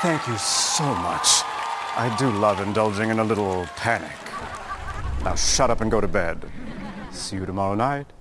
Thank you so much. I do love indulging in a little panic. Now shut up and go to bed. See you tomorrow night.